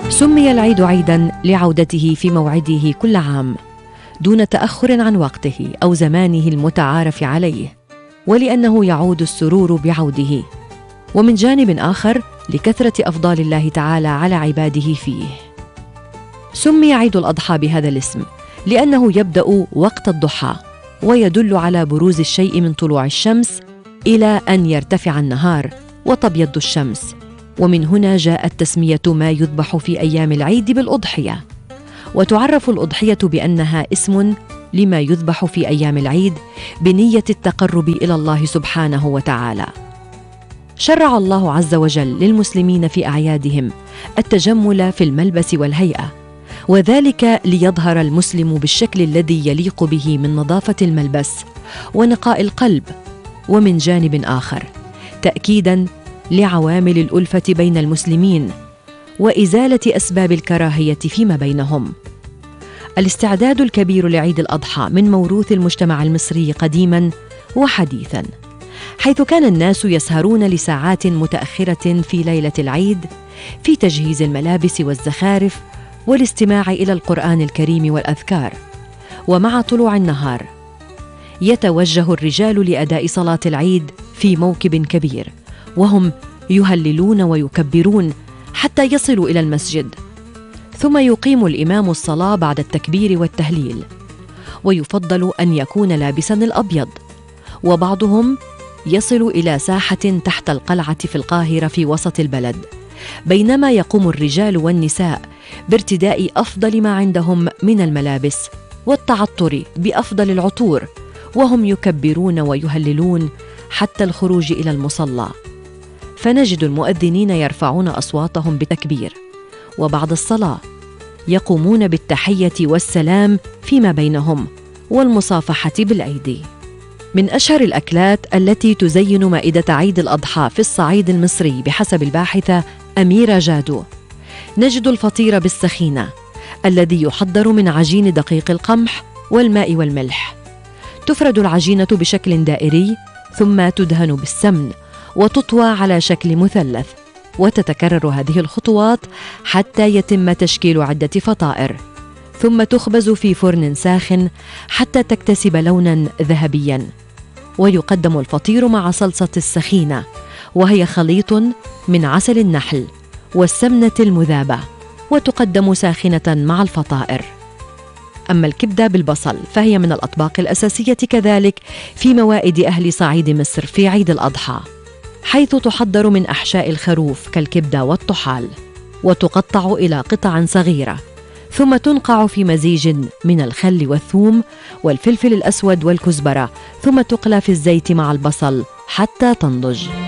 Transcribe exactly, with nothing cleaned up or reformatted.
سمي العيد عيداً لعودته في موعده كل عام دون تأخر عن وقته أو زمانه المتعارف عليه، ولأنه يعود السرور بعوده، ومن جانب آخر لكثرة أفضال الله تعالى على عباده فيه. سمي عيد الأضحى بهذا الاسم لأنه يبدأ وقت الضحى، ويدل على بروز الشيء من طلوع الشمس إلى أن يرتفع النهار وتبيض الشمس، ومن هنا جاءت تسمية ما يذبح في أيام العيد بالأضحية. وتعرف الأضحية بأنها اسم لما يذبح في أيام العيد بنية التقرب إلى الله سبحانه وتعالى. شرع الله عز وجل للمسلمين في أعيادهم التجمل في الملبس والهيئة، وذلك ليظهر المسلم بالشكل الذي يليق به من نظافة الملبس ونقاء القلب، ومن جانب آخر تأكيداً لعوامل الألفة بين المسلمين وإزالة أسباب الكراهية فيما بينهم. الاستعداد الكبير لعيد الأضحى من موروث المجتمع المصري قديماً وحديثاً، حيث كان الناس يسهرون لساعات متأخرة في ليلة العيد في تجهيز الملابس والزخارف والاستماع إلى القرآن الكريم والأذكار. ومع طلوع النهار يتوجه الرجال لأداء صلاة العيد في موكب كبير، وهم يهللون ويكبرون حتى يصلوا إلى المسجد، ثم يقيم الإمام الصلاة بعد التكبير والتهليل، ويفضل أن يكون لابساً الأبيض. وبعضهم يصل إلى ساحة تحت القلعة في القاهرة في وسط البلد، بينما يقوم الرجال والنساء بارتداء أفضل ما عندهم من الملابس والتعطر بأفضل العطور، وهم يكبرون ويهللون حتى الخروج إلى المصلى. فنجد المؤذنين يرفعون أصواتهم بالتكبير، وبعد الصلاة يقومون بالتحية والسلام فيما بينهم والمصافحة بالأيدي. من أشهر الأكلات التي تزين مائدة عيد الأضحى في الصعيد المصري بحسب الباحثة أميرة جادو، نجد الفطير بالسخينة الذي يحضر من عجين دقيق القمح والماء والملح. تفرد العجينة بشكل دائري ثم تدهن بالسمن وتطوى على شكل مثلث، وتتكرر هذه الخطوات حتى يتم تشكيل عدة فطائر، ثم تخبز في فرن ساخن حتى تكتسب لوناً ذهبياً. ويقدم الفطير مع صلصة السخينة، وهي خليط من عسل النحل والسمنة المذابة، وتقدم ساخنة مع الفطائر. أما الكبدة بالبصل فهي من الأطباق الأساسية كذلك في موائد أهل صعيد مصر في عيد الأضحى، حيث تحضر من أحشاء الخروف كالكبدة والطحال، وتقطع إلى قطع صغيرة، ثم تنقع في مزيج من الخل والثوم والفلفل الأسود والكزبرة، ثم تقلى في الزيت مع البصل حتى تنضج.